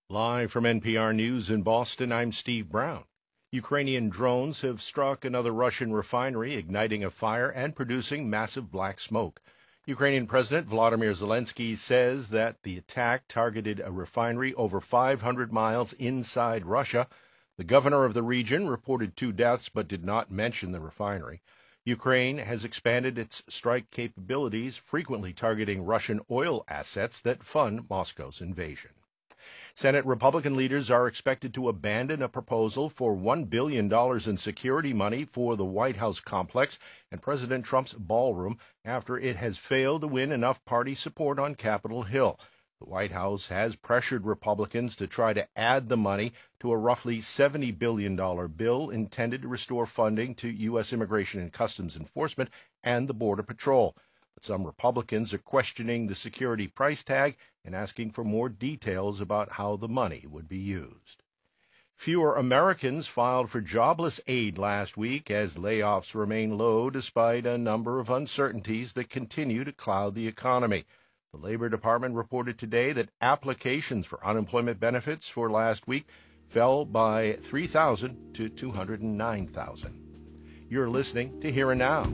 Live from NPR News in Boston, I'm Steve Brown. Ukrainian drones have struck another Russian refinery, igniting a fire and producing massive black smoke. Ukrainian President Volodymyr Zelensky says that the attack targeted a refinery over 500 miles inside Russia. The governor of the region reported 2 deaths but did not mention the refinery. Ukraine has expanded its strike capabilities, frequently targeting Russian oil assets that fund Moscow's invasion. Senate Republican leaders are expected to abandon a proposal for $1 billion in security money for the White House complex and President Trump's ballroom after it has failed to win enough party support on Capitol Hill. The White House has pressured Republicans to try to add the money to a roughly $70 billion bill intended to restore funding to U.S. Immigration and Customs Enforcement and the Border Patrol. But some Republicans are questioning the security price tag and asking for more details about how the money would be used. Fewer Americans filed for jobless aid last week as layoffs remain low despite a number of uncertainties that continue to cloud the economy. The Labor Department reported today that applications for unemployment benefits for last week fell by 3,000 to 209,000. You're listening to Here and Now.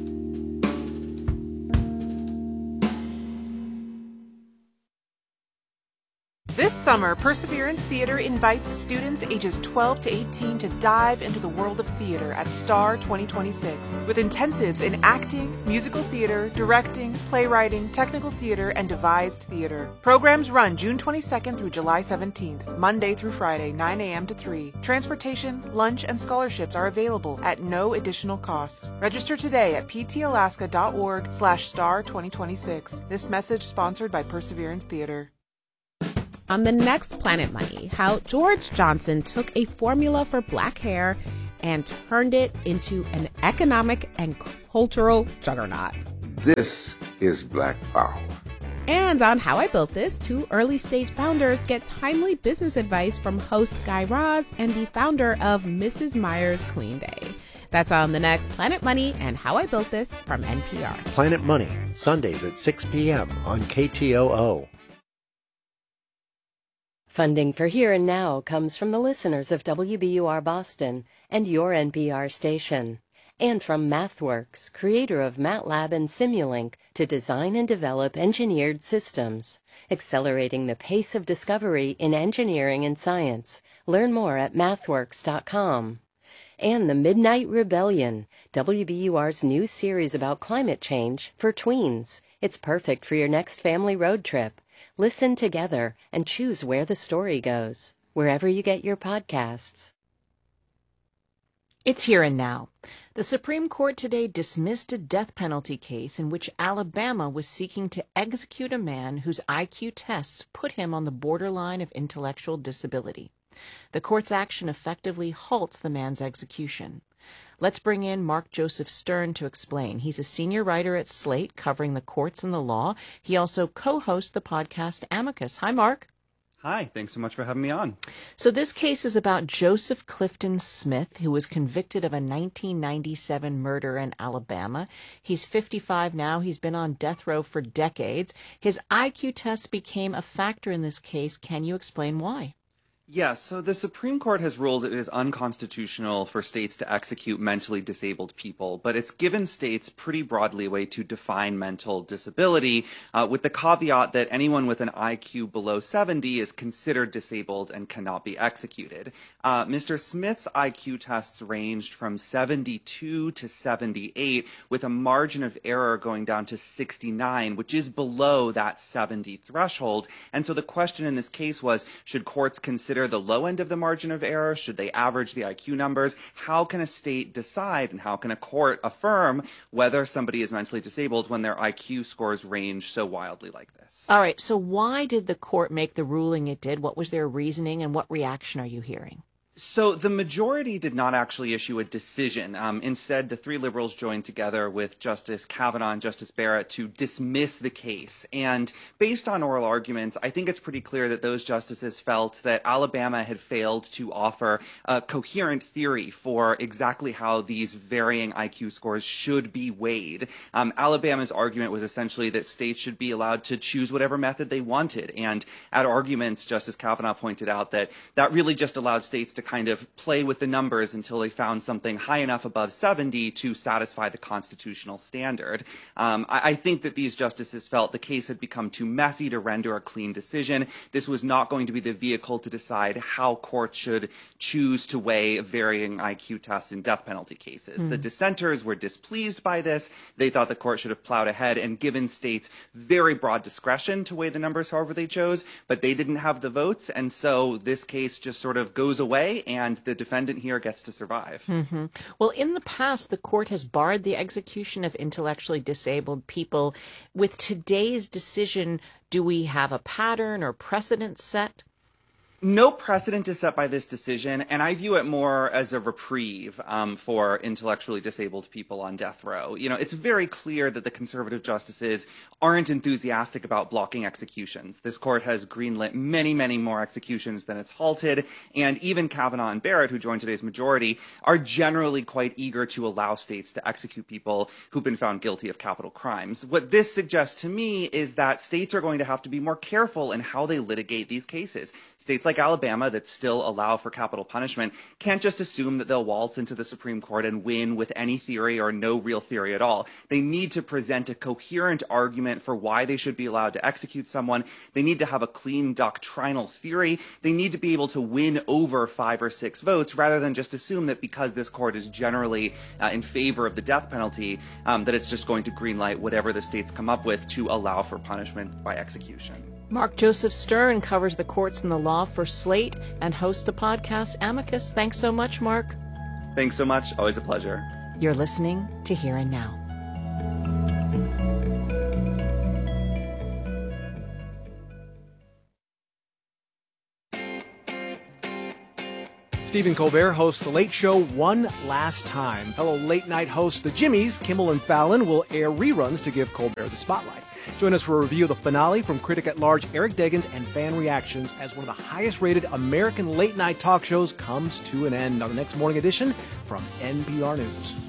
This summer, Perseverance Theater invites students ages 12 to 18 to dive into the world of theater at STAR 2026 with intensives in acting, musical theater, directing, playwriting, technical theater, and devised theater. Programs run June 22nd through July 17th, Monday through Friday, 9 a.m. to 3. Transportation, lunch, and scholarships are available at no additional cost. Register today at ptalaska.org/STAR 2026. This message sponsored by Perseverance Theater. On the next Planet Money, how George Johnson took a formula for black hair and turned it into an economic and cultural juggernaut. This is Black Power. And on How I Built This, 2 early-stage founders get timely business advice from host Guy Raz and the founder of Mrs. Meyer's Clean Day. That's on the next Planet Money and How I Built This from NPR. Planet Money, Sundays at 6 p.m. on KTOO. Funding for Here and Now comes from the listeners of WBUR Boston and your NPR station, and from MathWorks, creator of MATLAB and Simulink, to design and develop engineered systems, accelerating the pace of discovery in engineering and science. Learn more at mathworks.com. And The Midnight Rebellion, WBUR's new series about climate change for tweens. It's perfect for your next family road trip. Listen together and choose where the story goes, wherever you get your podcasts. It's Here and Now. The Supreme Court today dismissed a death penalty case in which Alabama was seeking to execute a man whose IQ tests put him on the borderline of intellectual disability. The court's action effectively halts the man's execution. Let's bring in Mark Joseph Stern to explain. He's a senior writer at Slate covering the courts and the law. He also co-hosts the podcast Amicus. Hi, Mark. Hi, thanks so much for having me on. So this case is about Joseph Clifton Smith, who was convicted of a 1997 murder in Alabama. He's 55 now. He's been on death row for decades. His IQ tests became a factor in this case. Can you explain why? Yes, so the Supreme Court has ruled it is unconstitutional for states to execute mentally disabled people, but it's given states pretty broad leeway to define mental disability, with the caveat that anyone with an IQ below 70 is considered disabled and cannot be executed. Mr. Smith's IQ tests ranged from 72 to 78, with a margin of error going down to 69, which is below that 70 threshold. And so the question in this case was, should courts consider the low end of the margin of error? Should they average the IQ numbers? How can a state decide and how can a court affirm whether somebody is mentally disabled when their IQ scores range so wildly like this? All right, so why did the court make the ruling it did? What was their reasoning and what reaction are you hearing? So the majority did not actually issue a decision. Instead, the three liberals joined together with Justice Kavanaugh and Justice Barrett to dismiss the case. And based on oral arguments, I think it's pretty clear that those justices felt that Alabama had failed to offer a coherent theory for exactly how these varying IQ scores should be weighed. Alabama's argument was essentially that states should be allowed to choose whatever method they wanted. And at arguments, Justice Kavanaugh pointed out that that really just allowed states to kind of play with the numbers until they found something high enough above 70 to satisfy the constitutional standard. I think that these justices felt the case had become too messy to render a clean decision. This was not going to be the vehicle to decide how courts should choose to weigh varying IQ tests in death penalty cases. The dissenters were displeased by this. They thought the court should have plowed ahead and given states very broad discretion to weigh the numbers however they chose, but they didn't have the votes, and so this case just sort of goes away and the defendant here gets to survive. Well, in the past, the court has barred the execution of intellectually disabled people. With today's decision, do we have a pattern or precedent set? No precedent is set by this decision, and I view it more as a reprieve for intellectually disabled people on death row. You know, it's very clear that the conservative justices aren't enthusiastic about blocking executions. This court has greenlit many, many more executions than it's halted, and even Kavanaugh and Barrett, who joined today's majority, are generally quite eager to allow states to execute people who've been found guilty of capital crimes. What this suggests to me is that states are going to have to be more careful in how they litigate these cases. States like Alabama that still allow for capital punishment can't just assume that they'll waltz into the Supreme Court and win with any theory or no real theory at all. They need to present a coherent argument for why they should be allowed to execute someone. They need to have a clean doctrinal theory. They need to be able to win over 5 or 6 votes rather than just assume that because this court is generally in favor of the death penalty, that it's just going to greenlight whatever the states come up with to allow for punishment by execution. Mark Joseph Stern covers the courts and the law for Slate and hosts the podcast Amicus. Thanks so much, Mark. Thanks so much. Always a pleasure. You're listening to Here and Now. Stephen Colbert hosts The Late Show one last time. Fellow late-night hosts The Jimmys, Kimmel and Fallon, will air reruns to give Colbert the spotlight. Join us for a review of the finale from critic-at-large Eric Deggans and fan reactions as one of the highest-rated American late-night talk shows comes to an end on the next morning edition from NPR News.